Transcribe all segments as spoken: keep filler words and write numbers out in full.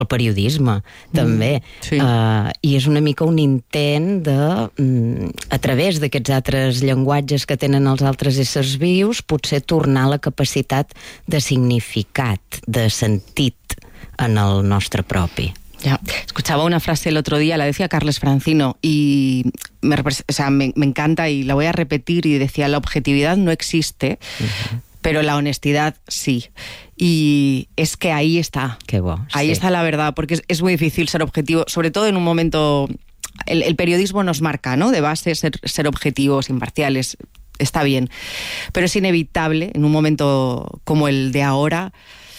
el periodisme, mm, també. Sí. Uh, I és una mica un intent de, mm, a través d'aquests altres llenguatges que tenen els altres éssers vius, potser tornar la capacitat de significat, de sentit en el nostre propi. Ya. Escuchaba una frase el otro día, la decía Carles Francino, y me, o sea, me, me encanta y la voy a repetir, y decía: la objetividad no existe, uh-huh. pero la honestidad sí. Y es que ahí está. Qué bo, ahí sí. está la verdad, porque es, es muy difícil ser objetivo, sobre todo en un momento... El, el periodismo nos marca, ¿no? De base, ser, ser objetivos, imparciales, está bien. Pero es inevitable, en un momento como el de ahora,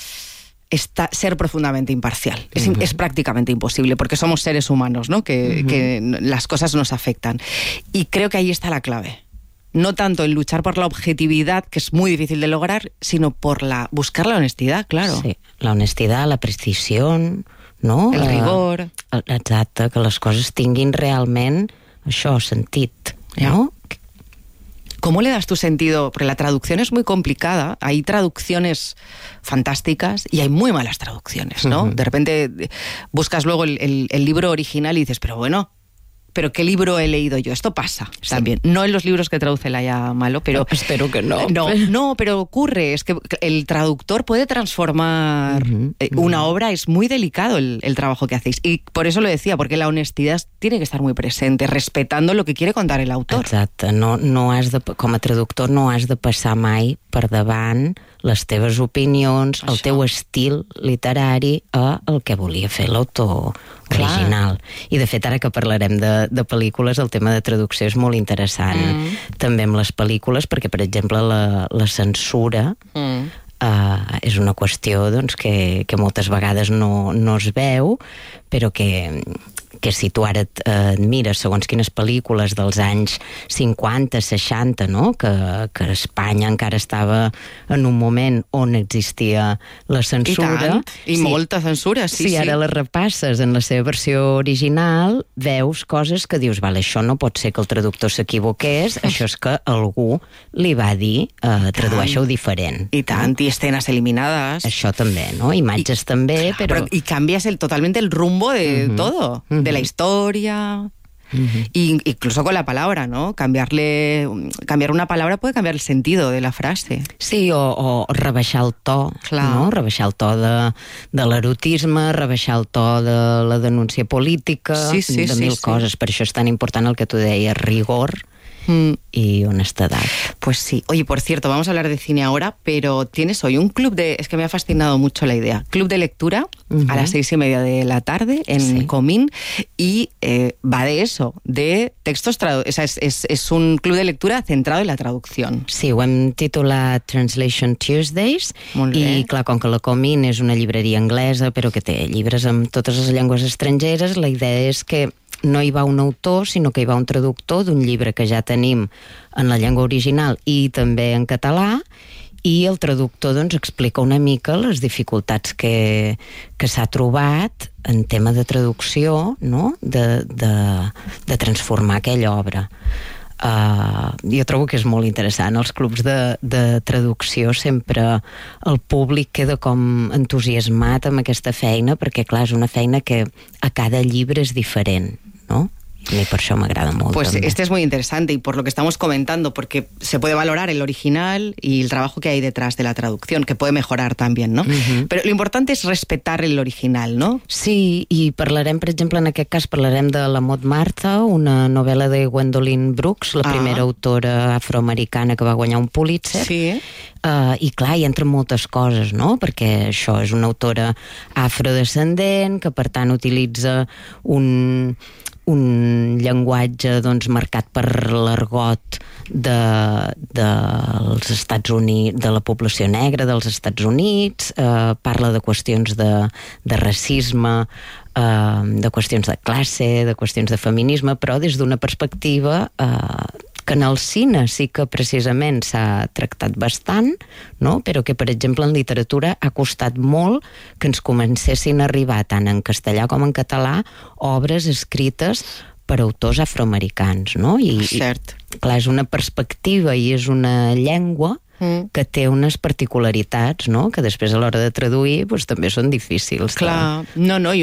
está, ser profundamente imparcial. Es, uh-huh. es prácticamente imposible, porque somos seres humanos, ¿no? Que, uh-huh. que las cosas nos afectan. Y creo que ahí está la clave. No tanto en luchar por la objetividad, que es muy difícil de lograr, sino por la buscar la honestidad, claro. Sí, la honestidad, la precisió, no? El rigor. Uh, exacte, que les coses tinguin realment això, sentit, ¿no? ¿Cómo le das tu sentido? Porque la traducción es muy complicada. Hay traducciones fantásticas y hay muy malas traducciones, ¿no? Uh-huh. De repente buscas luego el, el, el libro original y dices, pero bueno, ¿pero qué libro he leído yo? Esto pasa sí. también. No en los libros que traduce Laia Malo, pero... No, espero que no. No, no, pero ocurre. Es que el traductor puede transformar uh-huh, uh-huh. una obra. Es muy delicado el, el trabajo que hacéis. Y por eso lo decía, porque la honestidad tiene que estar muy presente, respetando lo que quiere contar el autor. Exacte. No, no has de, com a traductor no has de passar mai per davant les teves opinions, això. El teu estil literari a el que volia fer l'autor original. Clar. I de fet, ara que parlarem de, de pel·lícules, el tema de traducció és molt interessant. Mm. També amb les pel·lícules, perquè, per exemple, la, la censura mm. uh, és una qüestió doncs, que, que moltes vegades no, no es veu, però que... que si tu ara et, eh, et mires segons quines pel·lícules dels anys cinquanta, seixanta, no? que, que Espanya encara estava en un moment on existia la censura. I tant, i sí. molta censura, sí, si sí. ara les repasses en la seva versió original, veus coses que dius, vale, això no pot ser que el traductor s'equivoqués, això és que algú li va dir, eh, tradueixo-ho diferent. I tant, no? I escenes eliminades. Això també, no? Imatges I, també, però... però... I canvias el, totalmente el rumbo de uh-huh. todo, uh-huh. de la historia, uh-huh. y incluso con la palabra, ¿no? Cambiarle, cambiar una palabra puede cambiar el sentido de la frase. Sí, o, o rebaixar el to, clar. No? Rebaixar el to de, de l'erotisme, rebaixar el to de la denúncia política, sí, sí, de sí, mil sí. coses. Per això és tan important el que tu deies, rigor mm. y honestidad. Pues sí. Oye, por cierto, vamos a hablar de cine ahora, pero tienes hoy un club de... Es que me ha fascinado mucho la idea. Club de lectura uh-huh. a las seis y media de la tarde en sí. Comín, y eh, va de eso, de textos traducidos. O sea, es, es, es un club de lectura centrado en la traducción. Sí, ho hem titulat Translation Tuesdays, i clar, com que la Comín és una llibreria anglesa, però que té llibres en totes les llengües estrangeres, la idea és que no hi va un autor, sinó que hi va un traductor d'un llibre que ja tenim en la llengua original i també en català, i el traductor doncs, explica una mica les dificultats que, que s'ha trobat en tema de traducció, no? de, de, de transformar aquella obra. Uh, jo trobo que és molt interessant. Els clubs de, de traducció sempre el públic queda com entusiasmat amb aquesta feina, perquè clar, és una feina que a cada llibre és diferent, no? A mí por eso me agrada mucho. Pues también. Este es muy interesante, y por lo que estamos comentando, porque se puede valorar el original y el trabajo que hay detrás de la traducción, que puede mejorar también, ¿no? Uh-huh. Pero lo importante es respetar el original, ¿no? Sí, i parlarem, per exemple, en aquest cas parlarem de La Maud Martha, una novel·la de Gwendolyn Brooks, la ah. primera autora afroamericana que va guanyar un Pulitzer. Sí, eh? Uh, i clar, hi entren moltes coses, no? Perquè això és una autora afrodescendent que per tant utilitza un, un llenguatge doncs, marcat per l'argot de, dels Estats Units, de la població negra dels Estats Units, uh, parla de qüestions de, de racisme, uh, de qüestions de classe, de qüestions de feminisme, però des d'una perspectiva uh, que en el cine sí que precisament s'ha tractat bastant, no? Però que, per exemple, en literatura ha costat molt que ens comencessin a arribar, tant en castellà com en català, obres escrites per autors afroamericans, no? I, Cert. I, clar, és una perspectiva i és una llengua mm. que té unes particularitats, no?, que després a l'hora de traduir pues, també són difícils. Clar, no, no,